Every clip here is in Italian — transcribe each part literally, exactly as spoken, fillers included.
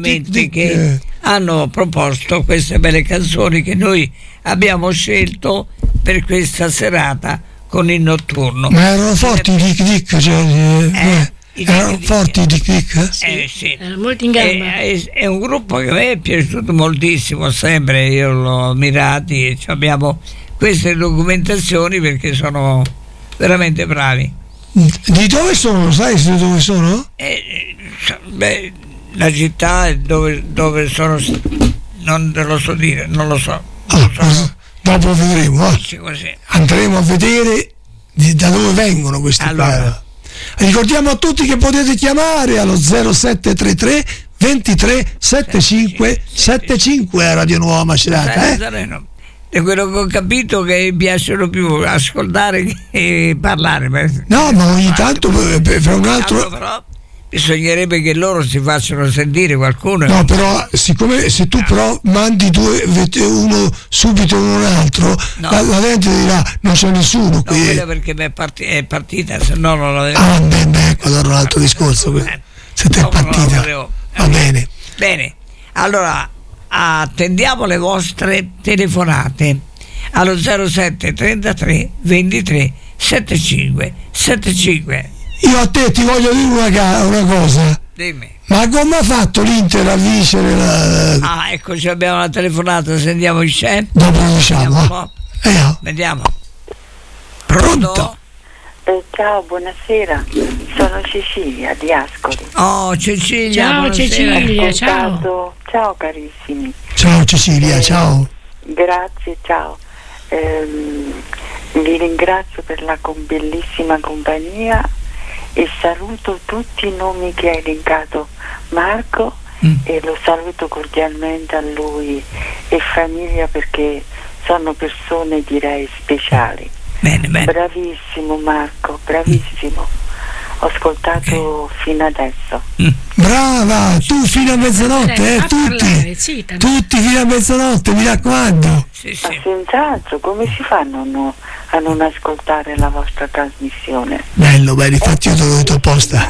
veramente che hanno proposto queste belle canzoni che noi abbiamo scelto per questa serata con il notturno. Ma erano forti i Dick Dick, cioè, eh, eh, erano forti i Dick Dick? Sì, eh, sì. Erano molto in gamba. È, è, è un gruppo che a me è piaciuto moltissimo, sempre io l'ho ammirati e abbiamo queste documentazioni perché sono veramente bravi. Di dove sono? Sai di dove sono? Eh, beh, la città dove, dove sono non te lo so dire, non lo so. Non Ah, so. dopo vedremo, eh. Così. Andremo a vedere di- da dove vengono questi Allora. qua. Ricordiamo a tutti che potete chiamare allo zero sette tre tre ventitré settantacinque settantacinque a Radio Nuova Macerata, Sai, eh? Nazareno, da quello che ho capito che piacciono più ascoltare che parlare. No, ma ogni tanto per, per un altro. Però bisognerebbe che loro si facciano sentire qualcuno. No, però siccome se tu però mandi due, uno subito e un altro, No. la, la gente dirà non c'è nessuno No, qui. quello perché mi è, parti- è partita, se no non l'avevo. Ah, beh, beh, ecco, allora un altro discorso. Eh, Se te è no, non partita, l'avevo. va bene. Bene, allora attendiamo le vostre telefonate allo zero sette trentatré ventitré settantacinque settantacinque. Io a te ti voglio dire una, ca- una cosa. Dimmi. Ma come ha fatto l'Inter a vincere la... Ah, eccoci, abbiamo una telefonata, sentiamo il c'è. Dopo lo diciamo. Vediamo un eh. po'. Eh, oh. Vediamo. Pronto? Pronto? Eh, ciao, buonasera, sono Cecilia di Ascoli. Oh, Cecilia. Ciao, buonasera. Cecilia. ciao. Ascoltato- ciao carissimi. Ciao Cecilia, ciao. Grazie, ciao. Ehm, vi ringrazio per la com- bellissima compagnia e saluto tutti i nomi che ha elencato Marco Mm. e lo saluto cordialmente a lui e famiglia perché sono persone direi speciali. Bene, bene. Bravissimo Marco, bravissimo. Ho ascoltato fino adesso. Mm. Brava, tu fino a mezzanotte, eh, a parlare, tutti. zitta. Tutti fino a mezzanotte, mi raccomando. Sì, Ma sì. senz'altro, come si fa a non, a non ascoltare la vostra trasmissione? Bello, bello, infatti io te l'ho detto apposta.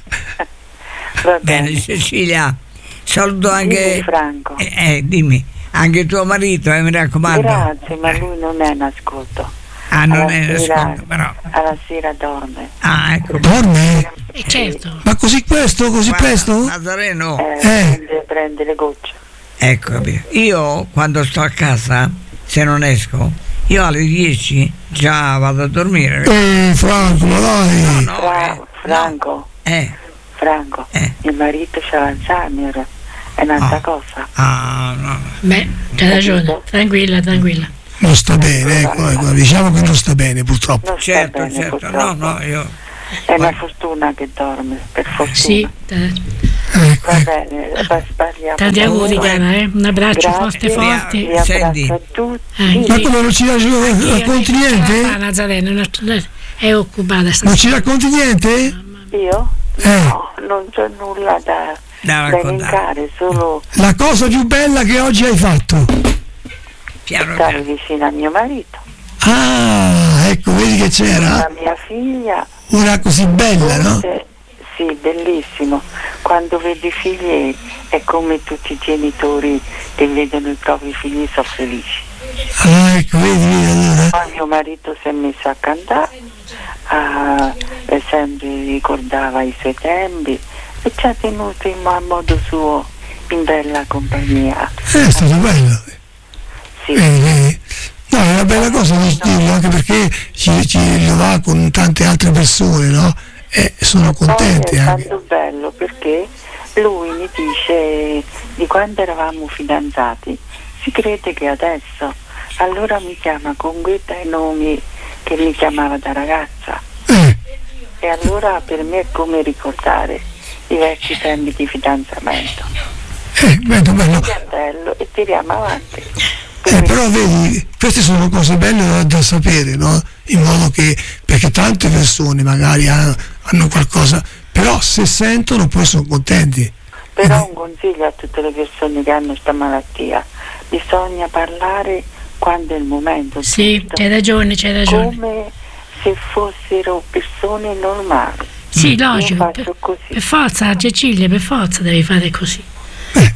Va bene. Bene, Cecilia. Saluto anche. Dimmi, Franco. Eh, eh, dimmi. Anche tuo marito, eh, mi raccomando. Grazie, ma lui non è in ascolto. Ah, non alla è sera, nascosto, però. alla sera dorme. Ah, ecco. Dorme? Eh, certo. Ma così presto, così Guarda, presto? Nazareno. Eh, Eh. Prende, prende le gocce. Ecco, capito. Io quando sto a casa, se non esco, io alle dieci già vado a dormire. Eh, Franco, ma dai. No, Fra- eh, Franco, Eh, Franco, Eh. mio marito c'ha l'Alzheimer, è un'altra Ah. cosa. ah, no. Beh, c'hai ragione. Tranquilla, tranquilla. Non sta bene, ecco, ecco, diciamo che non sta bene purtroppo. Non sta Certo, bene, certo. purtroppo. No, no, io. È una fortuna che dorme, per fortuna. Sì, t- Ecco, Va ecco. bene, pa- parliamo. tanti auguri, Comunque, cara, eh? Un abbraccio grazie, forte, forte. Vi abbraccio Senti. a tutti. Eh, Ma come non ci racconti Ah, niente? Nazareno, non- non- è occupata Non stasera. ci racconti niente? Io? Eh. No, non c'è nulla da, Da da raccontare. elencare, solo La cosa più bella che oggi hai fatto. Piano stare piano. vicino a mio marito, Ah, ecco, vedi che c'era la mia figlia. una così bella, no? Forse- Sì, bellissimo. Quando vedi i figli è come tutti i genitori che vedono i propri figli sono felici. Ah, ecco, vedi, vedi allora. Poi mio marito si è messo a cantare, ah, e sempre ricordava i suoi tempi e ci ha tenuto in a modo suo in bella compagnia. Eh, è stato bello. Sì. Vedi, vedi. No, è una bella cosa non dirlo, anche perché ci, ci lo va con tante altre persone, no? E sono contenti Poi è anche. stato bello perché lui mi dice di quando eravamo fidanzati, si crede che adesso, allora mi chiama con quei bei nomi che mi chiamava da ragazza Eh, e allora per me è come ricordare i vecchi tempi di fidanzamento. eh, bello, bello. È bello e tiriamo avanti. Eh, però vedi, queste sono cose belle da, da sapere, no? In modo che, perché tante persone magari hanno, hanno qualcosa, però se sentono poi sono contenti. Però un consiglio a tutte le persone che hanno questa malattia: bisogna parlare quando è il momento Sì, giusto, c'hai ragione, c'hai ragione. come se fossero persone normali. Sì, Io logico. faccio Per, così. per forza, Cecilia, per forza devi fare così. Eh,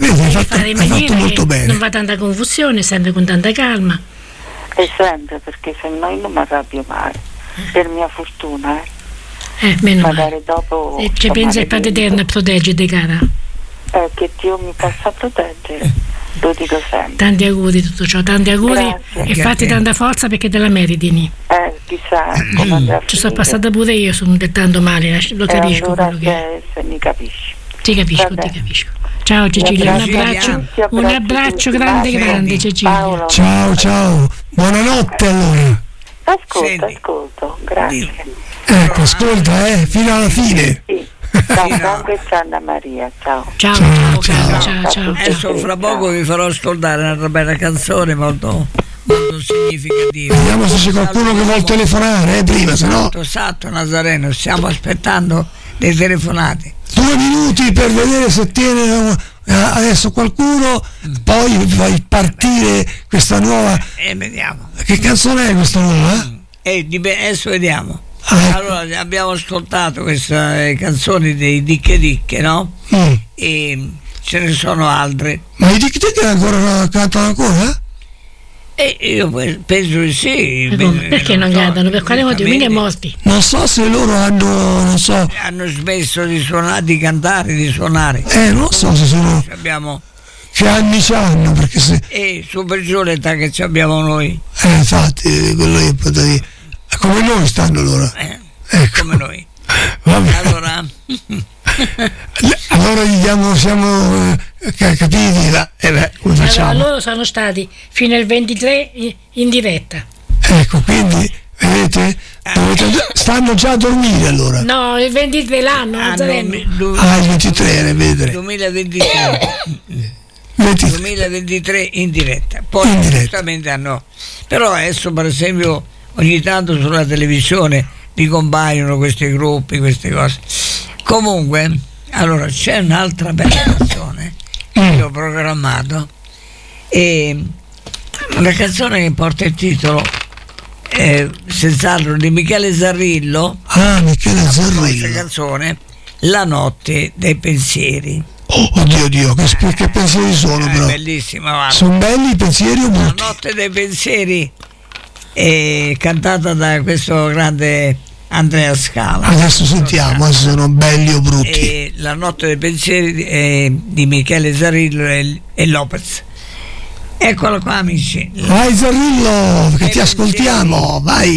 Vedi, hai Devi fatto, fare in hai maniera fatto molto che bene. non va tanta confusione, sempre con tanta calma. E sempre, perché se no io non mi arrabbio mai. Per mia fortuna, eh. Eh, meno male. Magari dopo. Se ci pensa il Padre Eterno e proteggete, cara. Eh, che Dio mi possa proteggere, lo dico sempre. Tanti auguri tutto ciò, tanti auguri Grazie. e fatti tanta forza perché te la meriti. Ni. Eh, chissà come andrà a Ci sono finire. passata pure io, sono del tanto male, lo E capisco allora quello che è. se, se mi capisci. Ti capisco, Vabbè. ti capisco. Ciao Cecilia, un abbraccio abbraccio, tutti, un abbraccio abbraccio tutti. grande Baci. grande Cecilia. Paolo. Ciao, ciao, buonanotte allora. Ascolta, Senti. ascolto, grazie. Ecco, ascolta, eh, fino alla fine. Sì. Ciao Franco e Santa Maria, ciao. Ciao, Ciao, ciao, ciao. ciao, ciao, ciao. Adesso fra poco vi farò ascoltare un'altra bella canzone molto, molto significativa. Vediamo se c'è qualcuno che vuole telefonare, eh, prima, se no. Esatto, esatto, Nazareno, stiamo aspettando le telefonate. Due minuti per vedere se tiene eh, adesso qualcuno, poi fai partire questa nuova. E vediamo. Che canzone è questa nuova? Eh? E dip- adesso vediamo. Ah, ecco. Allora, abbiamo ascoltato queste eh, canzoni dei Dicche Dicche, no? Mm. E ce ne sono altre. Ma i Dick Dick ancora cantano ancora? E io pe- penso di sì. Ma come? Beh, Perché non so, cantano? Per quale motivo? Mica esattamente. morti. Non so se loro hanno, non so, Hanno smesso di suonare, di cantare, di suonare. eh, non so se sono, Abbiamo, che anni c'hanno, perché se, e su per giù l'età che ci abbiamo noi, eh, infatti, quello è un po' da dire. Come noi stanno loro. eh, Ecco. come noi. Vabbè. Allora, Allora gli diamo, siamo eh, ca- capiti, là. Eh beh, come Allora, facciamo? loro sono stati fino al ventitré in- in diretta. Ecco, quindi, vedete, dovete già- stanno già a dormire allora. No, il ventitré l'anno, anno Nazareno. du- Ah, il ventitré, vedere. duemilaventitré, ventitré. duemilaventitré in diretta. Poi In diretta. giustamente hanno, però adesso per esempio ogni tanto sulla televisione ricompaiono questi gruppi, queste cose. Comunque, allora c'è un'altra bella canzone che ho programmato, e una canzone che porta il titolo eh, senz'altro di Michele Zarrillo. Ah, Michele Questa Zarrillo. canzone, La notte dei pensieri. Oh, oddio, Dio, che, sp- che pensieri sono Eh, però. bellissima, guarda. Sono belli i pensieri o La brutti? notte dei pensieri è cantata da questo grande Andrea Scala. Adesso sentiamo se sono belli o brutti. E La notte dei pensieri è di Michele Zarrillo e, e Lopez. Eccola qua, amici. Vai Zarrillo, che ti ascoltiamo, vai.